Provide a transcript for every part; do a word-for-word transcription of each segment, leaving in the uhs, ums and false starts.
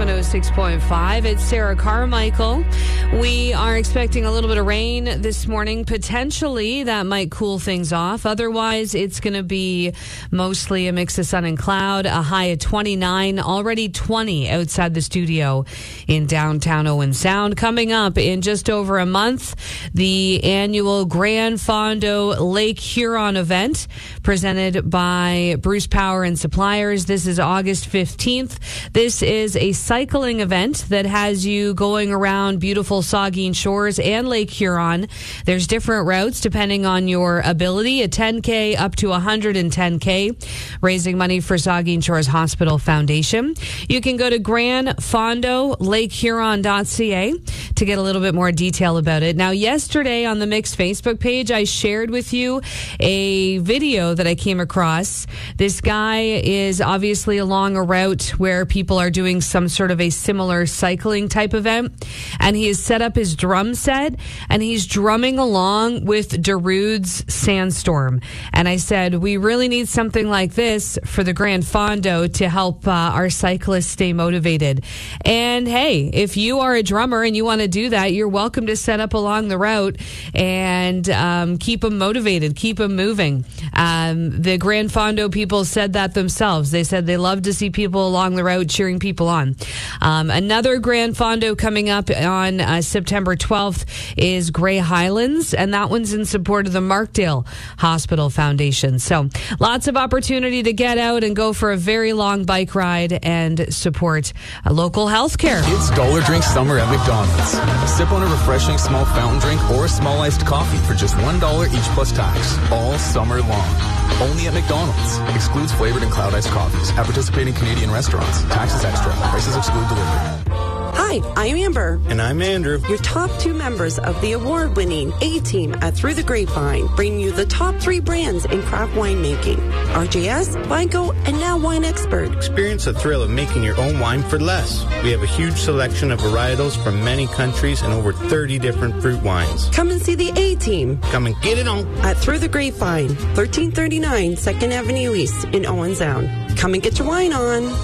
one oh six point five. It's Sarah Carmichael. We are expecting a little bit of rain this morning. Potentially, that might cool things off. Otherwise, it's going to be mostly a mix of sun and cloud. A high of twenty-nine, already twenty outside the studio in downtown Owen Sound. Coming up in just over a month, the annual Grand Fondo Lake Huron event presented by Bruce Power and Suppliers. This is August fifteenth. This is a cycling event that has you going around beautiful Saugeen Shores and Lake Huron. There's different routes depending on your ability, a ten K up to one hundred ten K, raising money for Saugeen Shores Hospital Foundation. You can go to grand fondo lake huron dot c a to get a little bit more detail about it. Now, yesterday on the Mix Facebook page, I shared with you a video that I came across. This guy is obviously along a route where people are doing some sort of a similar cycling type event, and he has set up his drum set and he's drumming along with Darude's Sandstorm. And I said, we really need something like this for the Grand Fondo to help uh, our cyclists stay motivated. And hey, if you are a drummer and you want to do that, you're welcome to set up along the route and um, keep them motivated, keep them moving. Um, the Grand Fondo people said that themselves. They said they love to see people along the route cheering people on. Um, another Grand Fondo coming up on uh, September twelfth is Grey Highlands, and that one's in support of the Markdale Hospital Foundation. So lots of opportunity to get out and go for a very long bike ride and support uh, local health care. It's Dollar Drink Summer at McDonald's. Sip on a refreshing small fountain drink or a small iced coffee for just one dollar each plus tax, all summer long. Only at McDonald's. Excludes flavored and cloud iced coffees at participating Canadian restaurants. Taxes extra. Prices exclude delivery. Hi, I'm Amber. And I'm Andrew. Your top two members of the award-winning A-Team at Through the Grapevine bring you the top three brands in craft winemaking. R J S, Vigo, and now Wine Expert. Experience the thrill of making your own wine for less. We have a huge selection of varietals from many countries and over thirty different fruit wines. Come and see the A-Team. Come and get it on. At Through the Grapevine, thirteen thirty-nine second Avenue East in Owen Sound. Come and get your wine on.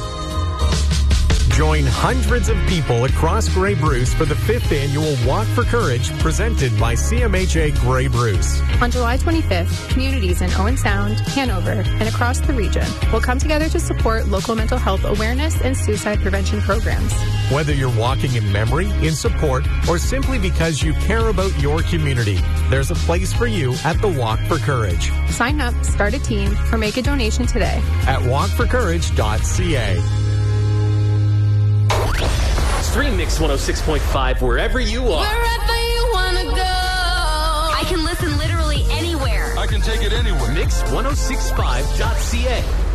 Join hundreds of people across Grey Bruce for the fifth annual Walk for Courage presented by C M H A Grey Bruce. On July twenty-fifth, communities in Owen Sound, Hanover, and across the region will come together to support local mental health awareness and suicide prevention programs. Whether you're walking in memory, in support, or simply because you care about your community, there's a place for you at the Walk for Courage. Sign up, start a team, or make a donation today at walk for courage dot c a. Stream Mix one oh six point five wherever you are. Wherever you want to go. I can listen literally anywhere. I can take it anywhere. mix ten sixty-five dot c a.